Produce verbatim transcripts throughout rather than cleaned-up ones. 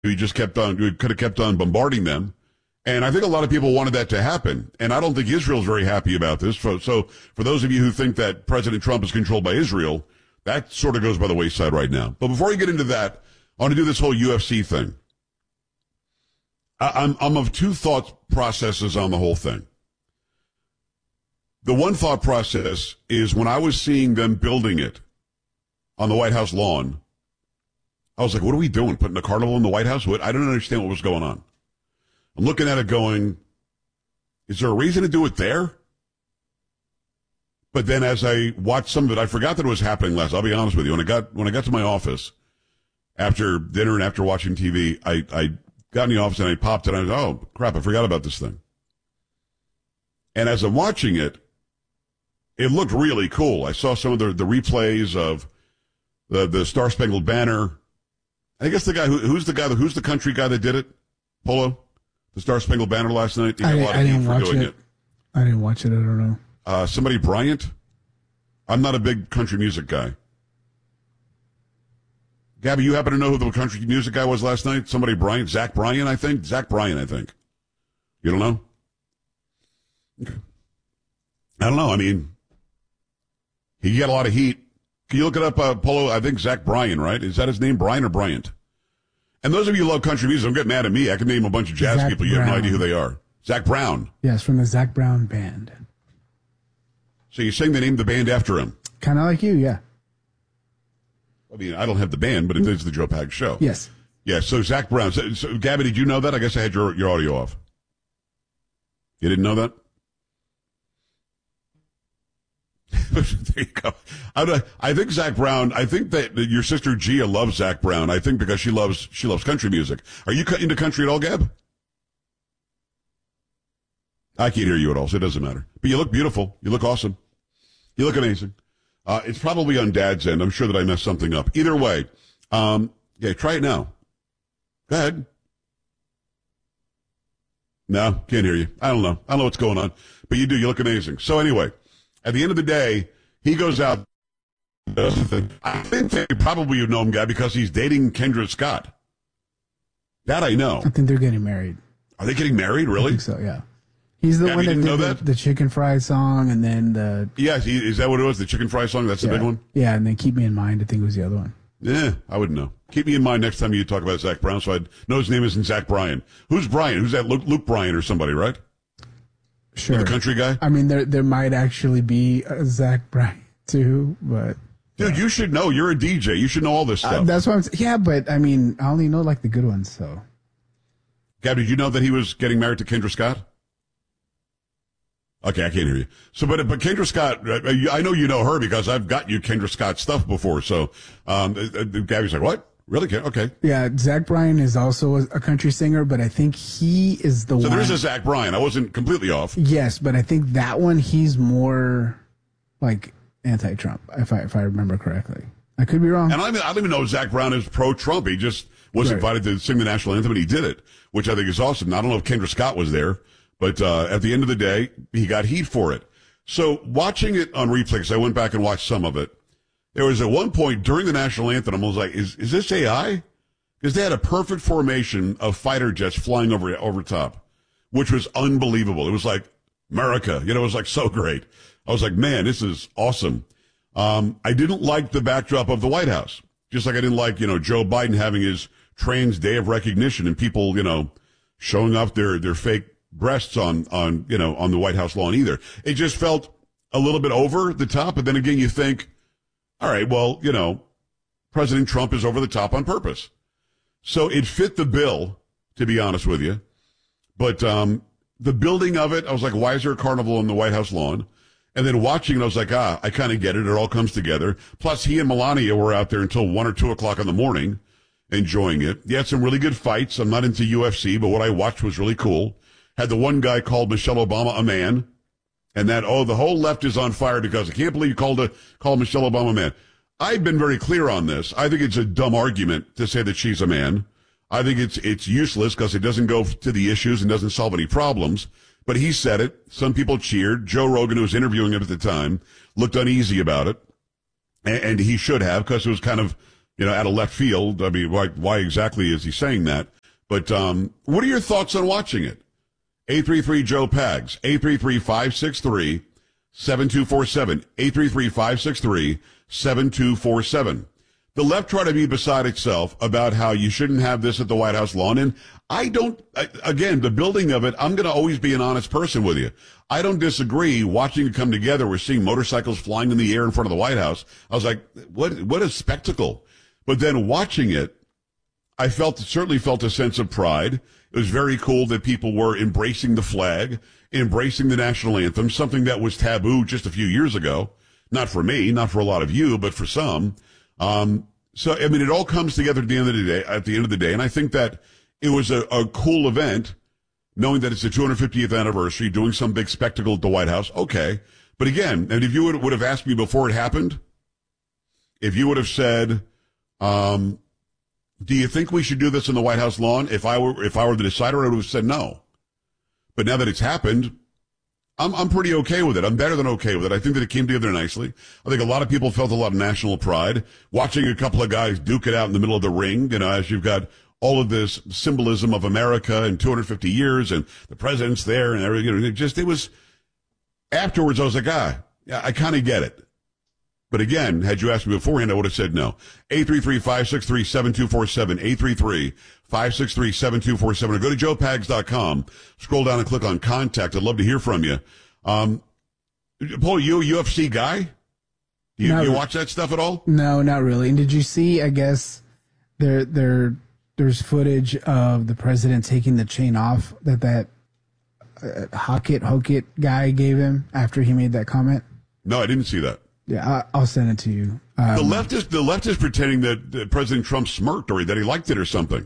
he just kept on, we could have kept on bombarding them. And I think a lot of people wanted that to happen. And I don't think Israel's very happy about this. So, so for those of you who think that President Trump is controlled by Israel, that sort of goes by the wayside right now. But before we get into that, I want to do this whole U F C thing. I, I'm, I'm of two thought processes on the whole thing. The one thought process is when I was seeing them building it on the White House lawn, I was like, what are we doing? Putting a carnival in the White House? What? I don't understand what was going on. I'm looking at it going, is there a reason to do it there? But then as I watched some of it, I forgot that it was happening last. I'll be honest with you. When I got, when I got to my office after dinner and after watching T V, I, I got in the office and I popped it and I was, oh, crap, I forgot about this thing. And as I'm watching it, it looked really cool. I saw some of the, the replays of the, the Star Spangled Banner. I guess the guy who, who's the guy, who's the country guy that did it? Polo? The Star Spangled Banner last night? He got I, a lot of I heat didn't for watch doing it. it. I didn't watch it. I don't know. Uh, somebody Bryant? I'm not a big country music guy. Gabby, you happen to know who the country music guy was last night? Somebody Bryant? Zach Bryan, I think? Zach Bryan, I think. You don't know? Okay. I don't know. I mean, he got a lot of heat. Can you look it up, uh, Polo? I think Zach Bryan, right? Is that his name, Bryan or Bryant? And those of you who love country music, don't get mad at me. I can name a bunch of jazz Zach people. You have no Brown. idea who they are. Zach Brown. Yes, from the Zach Brown Band. So you're saying they named the band after him? Kind of like you, yeah. I mean, I don't have the band, but it is the Joe Pag Show. Yes. Yeah, so Zach Brown. So, so, Gabby, did you know that? I guess I had your, your audio off. You didn't know that? There you go. I, I think Zach Brown, I think that your sister Gia loves Zach Brown. I think because she loves, she loves country music. Are you into country at all, Gab? I can't hear you at all, so it doesn't matter. But you look beautiful. You look awesome. You look amazing. Uh, it's probably on Dad's end. I'm sure that I messed something up. Either way, um, yeah, try it now. Go ahead. No, can't hear you. I don't know. I don't know what's going on. But you do. You look amazing. So anyway, at the end of the day, he goes out. I think they probably would know him, guy, because he's dating Kendra Scott. That I know. I think they're getting married. Are they getting married? Really? I think so, yeah. He's the Yeah, one you that didn't did know the, that? the chicken fried song and then the... Yes, he, is that what it was? The chicken fry song? That's the yeah, big one? Yeah, and then Keep Me in Mind, I think was the other one. Yeah, I wouldn't know. Keep me in mind next time you talk about Zach Brown, so I'd know his name isn't Zach Bryan. Who's Bryan? Who's that? Luke, Luke Bryan or somebody, right? Sure. The country guy? I mean, there there might actually be a Zach Bryan, too, but... Dude, you should know. You're a D J. You should know all this stuff. Uh, that's what I'm saying. Yeah, but, I mean, I only know, like, the good ones, so... Gab, did you know that he was getting married to Kendra Scott? Okay, I can't hear you. So, but but Kendra Scott, I know you know her because I've got you Kendra Scott stuff before. So, um, Gabby's like, what? Really? Okay. Yeah, Zach Bryan is also a country singer, but I think he is the so one. So there is a Zach Bryan. I wasn't completely off. Yes, but I think that one he's more like anti-Trump, if I if I remember correctly. I could be wrong. And I, mean, I don't even know if Zach Brown is pro-Trump. He just was right. invited to sing the national anthem, and he did it, which I think is awesome. I don't know if Kendra Scott was there. But uh, at the end of the day, he got heat for it. So watching it on replay, because I went back and watched some of it, there was at one point during the national anthem, I was like, is, is this A I? Because they had a perfect formation of fighter jets flying over over top, which was unbelievable. It was like America. You know, it was like so great. I was like, man, this is awesome. Um, I didn't like the backdrop of the White House, just like I didn't like, you know, Joe Biden having his trans day of recognition and people, you know, showing off their, their fake breasts on, on, you know, on the White House lawn either. It just felt a little bit over the top. But then again, you think, all right, well, you know, President Trump is over the top on purpose. So it fit the bill, to be honest with you. But, um, the building of it, I was like, why is there a carnival on the White House lawn? And then watching it, I was like, ah, I kind of get it. It all comes together. Plus, he and Melania were out there until one or two o'clock in the morning enjoying it. He had some really good fights. I'm not into U F C, but what I watched was really cool. Had the one guy called Michelle Obama a man, and that, oh, the whole left is on fire because I can't believe you called, a, called Michelle Obama a man. I've been very clear on this. I think it's a dumb argument to say that she's a man. I think it's it's useless because it doesn't go to the issues and doesn't solve any problems. But he said it. Some people cheered. Joe Rogan, who was interviewing him at the time, looked uneasy about it. And, and he should have, because it was kind of, you know, out of left field. I mean, why, why exactly is he saying that? But um, what are your thoughts on watching it? eight three three Joe Pags, eight three three, five six three, seven two four seven, eight three three, five six three, seven two four seven. The left try to be beside itself about how you shouldn't have this at the White House lawn. And I don't, again, the building of it, I'm going to always be an honest person with you. I don't disagree watching it come together. We're seeing motorcycles flying in the air in front of the White House. I was like, what, what a spectacle. But then watching it, I felt, certainly felt a sense of pride. It was very cool that people were embracing the flag, embracing the national anthem, something that was taboo just a few years ago. Not for me, not for a lot of you, but for some. Um, so, I mean, it all comes together at the end of the day, at the end of the day. And I think that it was a, a cool event, knowing that it's the two hundred fiftieth anniversary, doing some big spectacle at the White House. Okay. But again, and if you would, would have asked me before it happened, if you would have said, um, do you think we should do this in the White House lawn? If I were, if I were the decider, I would have said no. But now that it's happened, I'm, I'm pretty okay with it. I'm better than okay with it. I think that it came together nicely. I think a lot of people felt a lot of national pride watching a couple of guys duke it out in the middle of the ring, you know, as you've got all of this symbolism of America in two hundred fifty years and the president's there and everything. You know, it just, it was, afterwards I was like, ah, yeah, I kind of get it. But again, had you asked me beforehand, I would have said no. eight three three, five six three, seven two four seven, eight three three, five six three, seven two four seven, or go to joe pags dot com, scroll down and click on contact. I'd love to hear from you. Um, Paul, you a U F C guy? Do you, you watch that stuff at all? No, not really. And did you see, I guess, there, there, there's footage of the president taking the chain off that that uh, Hockett, Hockett guy gave him after he made that comment? No, I didn't see that. Yeah, I, I'll send it to you. Um, the left is the left is pretending that, that President Trump smirked or that he liked it or something.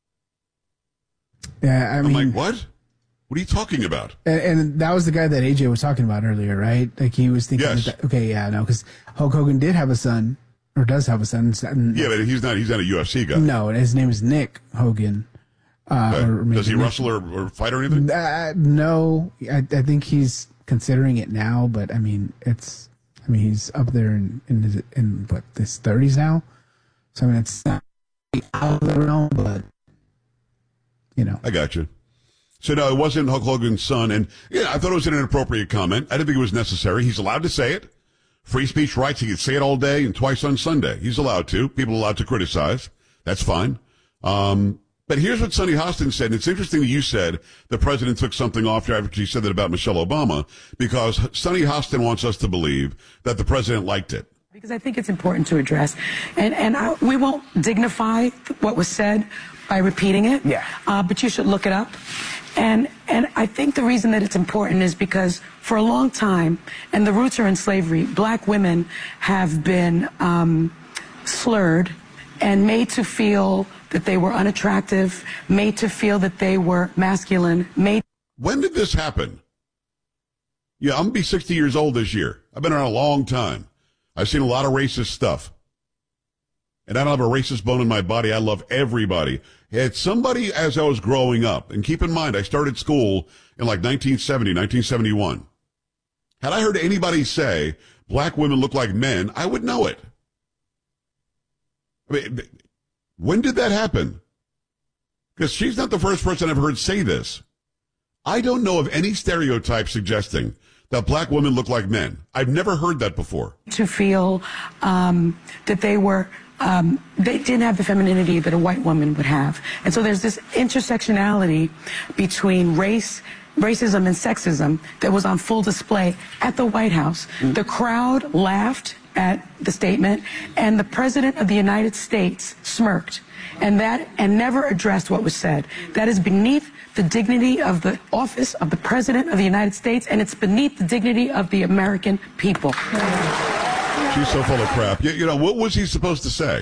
Yeah, I I'm mean, like, what? What are you talking about? And, and that was the guy that A J was talking about earlier, right? Like he was thinking, Yes. that, okay, yeah, no, because Hulk Hogan did have a son, or does have a son. And, Yeah, but he's not he's not a U F C guy. no, and his name is Nick Hogan. Uh, Okay. or maybe Does he Nick- wrestle or, or fight or anything? Uh, no, I, I think he's considering it now, but I mean, it's, I mean, he's up there in in, his, in what, his thirties now. So I mean, it's not out of the realm, but you know, I got you. So no, it wasn't Hulk Hogan's son, and yeah, I thought it was an inappropriate comment. I didn't think it was necessary. He's allowed to say it. Free speech rights. He can say it all day and twice on Sunday. He's allowed to. People are allowed to criticize. That's fine. Um, but here's what Sonny Hostin said. And it's interesting that you said the president took something off after he said that about Michelle Obama, because Sonny Hostin wants us to believe that the president liked it. Because I think it's important to address. And, and I, we won't dignify what was said by repeating it. Yeah. Uh, but you should look it up. And, and I think the reason that it's important is because for a long time, and the roots are in slavery, black women have been um, slurred and made to feel that they were unattractive, made to feel that they were masculine, made... When did this happen? Yeah, I'm going to be sixty years old this year. I've been around a long time. I've seen a lot of racist stuff. And I don't have a racist bone in my body. I love everybody. Had somebody, as I was growing up, and keep in mind, I started school in like nineteen seventy, nineteen seventy-one. Had I heard anybody say black women look like men, I would know it. I mean, when did that happen? Because she's not the first person I've heard say this. I don't know of any stereotype suggesting that black women look like men. I've never heard that before. to feel um, that they were, um, they didn't have the femininity that a white woman would have. And so there's this intersectionality between race, racism and sexism that was on full display at the White House. Mm-hmm. The crowd laughed at the statement, and the President of the United States smirked, and that and never addressed what was said. That is beneath the dignity of the office of the President of the United States, and it's beneath the dignity of the American people. She's so full of crap. You, you know, what was he supposed to say?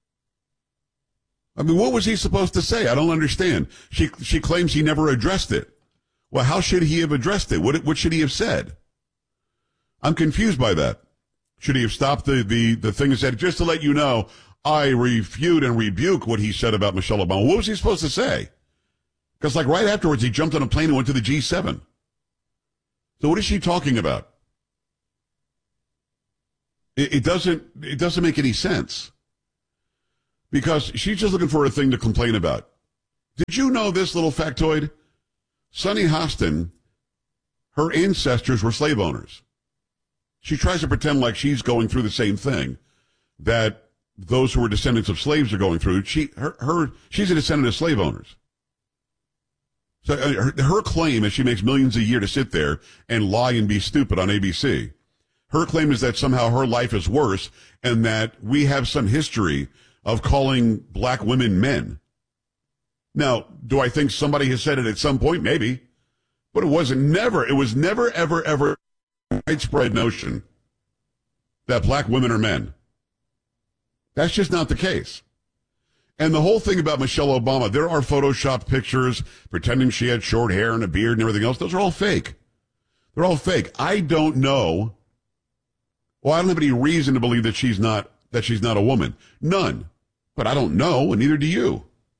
I mean, what was he supposed to say? I don't understand. She she claims he never addressed it. Well, how should he have addressed it? What what should he have said? I'm confused by that. Should he have stopped the, the, the thing and said, just to let you know, I refute and rebuke what he said about Michelle Obama? What was he supposed to say? Because like right afterwards, he jumped on a plane and went to the G seven. So what is she talking about? It, it doesn't, it doesn't make any sense. because she's just looking for a thing to complain about. Did you know this little factoid? Sunny Hostin, her ancestors were slave owners. She tries to pretend like she's going through the same thing that those who were descendants of slaves are going through. She, her, her, she's a descendant of slave owners. So uh, her, her claim is she makes millions a year to sit there and lie and be stupid on A B C. Her claim is that somehow her life is worse and that we have some history of calling black women men. Now, do I think somebody has said it at some point? Maybe. But it wasn't never, it was never, ever, ever a widespread notion that black women are men. That's just not the case. And the whole thing about Michelle Obama, there are Photoshopped pictures pretending she had short hair and a beard and everything else. Those are all fake. They're all fake. I don't know. Well, I don't have any reason to believe that she's not, that she's not a woman. None. But I don't know, and neither do you.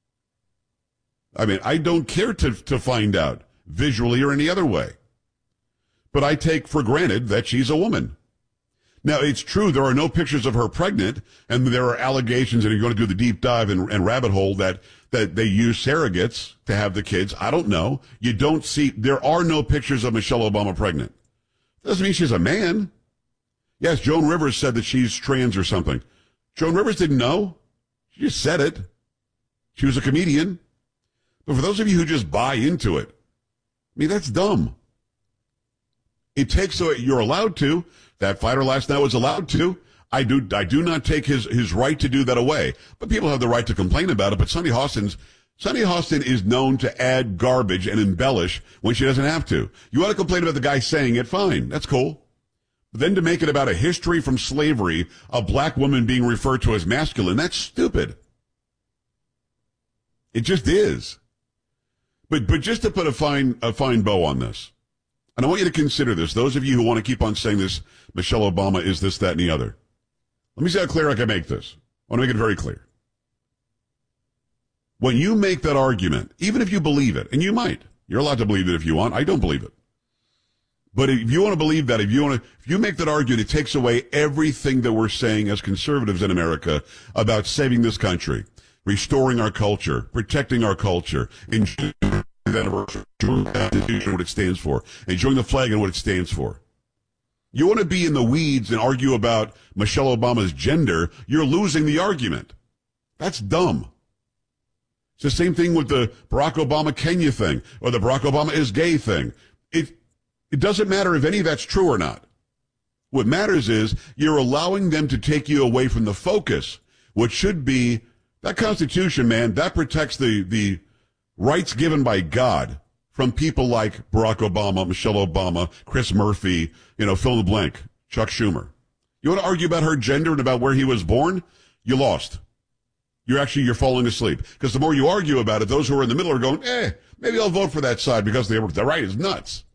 I mean, I don't care to, to find out visually or any other way. But I take for granted that she's a woman. Now, it's true there are no pictures of her pregnant, and there are allegations, and you're going to do the deep dive and, and rabbit hole that, that they use surrogates to have the kids. I don't know. You don't see, there are no pictures of Michelle Obama pregnant. Doesn't mean she's a man. Yes, Joan Rivers said that she's trans or something. Joan Rivers didn't know. She just said it. She was a comedian. But for those of you who just buy into it, I mean, that's dumb. It takes away, you're allowed to. That fighter last night was allowed to. I do I do not take his, his right to do that away. But people have the right to complain about it. But Sunny Hostin's, Sunny Hostin is known to add garbage and embellish when she doesn't have to. You want to complain about the guy saying it, fine. That's cool. But then to make it about a history from slavery, a black woman being referred to as masculine, that's stupid. It just is. But but just to put a fine a fine bow on this, and I want you to consider this, those of you who want to keep on saying this, Michelle Obama is this, that, and the other. Let me see how clear I can make this. I want to make it very clear. When you make that argument, even if you believe it, and you might, you're allowed to believe it if you want, I don't believe it. But if you want to believe that, if you want to, if you make that argument, it takes away everything that we're saying as conservatives in America about saving this country, restoring our culture, protecting our culture, enjoying the anniversary, enjoying the Constitution, what it stands for, enjoying the flag and what it stands for. You want to be in the weeds and argue about Michelle Obama's gender, you're losing the argument. That's dumb. It's the same thing with the Barack Obama Kenya thing, or the Barack Obama is gay thing. It, it doesn't matter if any of that's true or not. What matters is you're allowing them to take you away from the focus, which should be that Constitution, man, that protects the, the rights given by God from people like Barack Obama, Michelle Obama, Chris Murphy, you know, fill in the blank, Chuck Schumer. You want to argue about her gender and about where he was born? You lost. You're actually, you're falling asleep. Because the more you argue about it, those who are in the middle are going, eh, maybe I'll vote for that side because the, the right is nuts.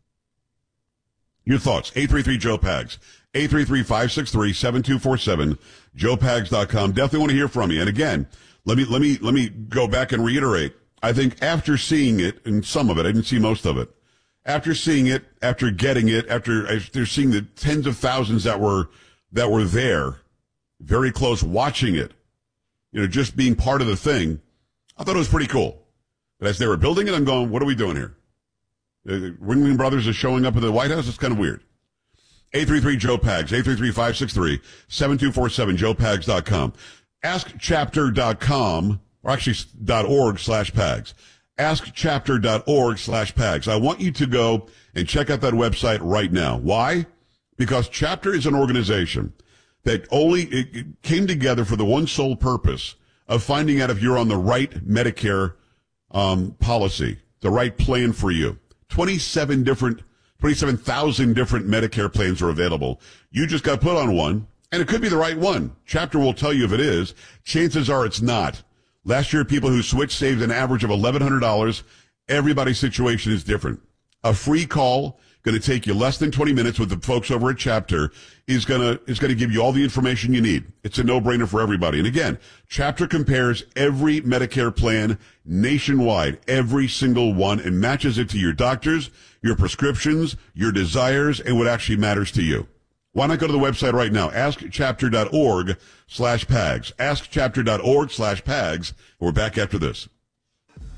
Your thoughts, eight three three, Joe Pags, eight three three, five six three, seven two four seven, joe pags dot com. Definitely want to hear from you. And again, let me, let me, let me go back and reiterate. I think after seeing it, and some of it, I didn't see most of it, after seeing it, after getting it, after, after seeing the tens of thousands that were, that were there, very close, watching it, you know, just being part of the thing, I thought it was pretty cool. But as they were building it, I'm going, what are we doing here? Uh, Ringling Brothers is showing up at the White House? It's kind of weird. eight three three, Joe Pags, eight three three, five six three, seven two four seven, joe pags dot com. ask chapter dot com, or actually .org slash Pags. ask chapter dot org slash Pags. I want you to go and check out that website right now. Why? Because Chapter is an organization that only it, it came together for the one sole purpose of finding out if you're on the right Medicare um, policy, the right plan for you. twenty-seven different, twenty-seven thousand different Medicare plans are available. You just got put on one, and it could be the right one. Chapter will tell you if it is. Chances are it's not. Last year, people who switched saved an average of eleven hundred dollars. Everybody's situation is different. A free call, going to take you less than twenty minutes with the folks over at Chapter, is going to is going to give you all the information you need. It's a no-brainer for everybody. And again, Chapter compares every Medicare plan nationwide, every single one, and matches it to your doctors, your prescriptions, your desires, and what actually matters to you. Why not go to the website right now? askchapter.org slash PAGS. askchapter.org slash PAGS. We're back after this.